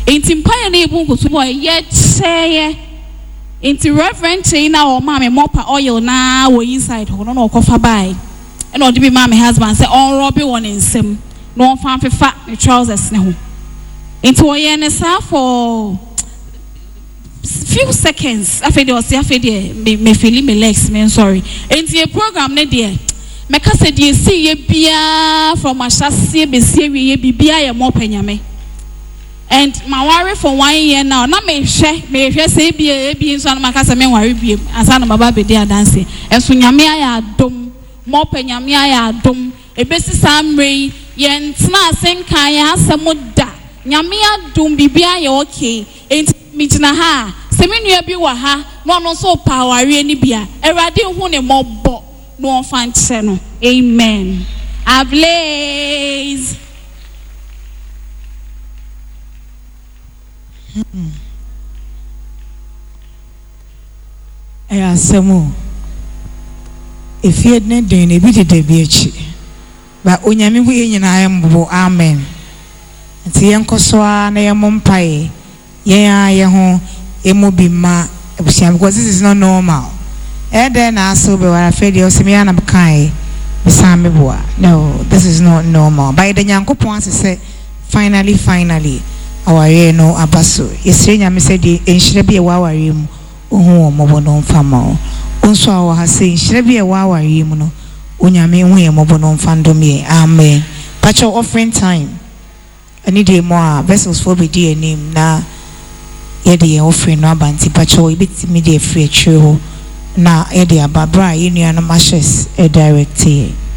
Enti mpaye na ebu nkutu boy ye cheye. Enti reverend na o ma me mopa oil na wo inside ho no okofa bai. E na odi bi ma me husband say on robi won nsem. No on fan fefa me trousers ne ho. Enti wo ye ne sa for few seconds after me feeling my legs me sorry enti a program ne de me ka se de see ye bia from ashase be see ye bibia ye mo panyame and my worry for 1 year now na me hwe say bia so na maka se me worry bia asa na baba be dey dance enso nyame aya adom mo panyame aya adom ebesi samre ye ntena asenkan ya asemo da nyame adom bibia ye okay enti mitina ha seminua bi wa ha no no so power ni bia erade hu ne mobbo no on fan che no amen ablaze asemu efie ne den e bi de bi echi ba onyame hu ye nyina ayembo amen nti yenkoso a na yemompai ye ho emobima because this is not normal. Then I saw be where I feel you see me and kai no, this is not normal. By the Yankopon say finally our no abaso. Yesterday I said in should be a wawarim mobonon famo. Also our has saying should be a wawarim no unyame mobonon fandomi. Amen. Pacho offering time. I need a more vessels for be dear name na yede offering no abanti pacho ibit me dey free true na yede ababra yenu na mashes e direct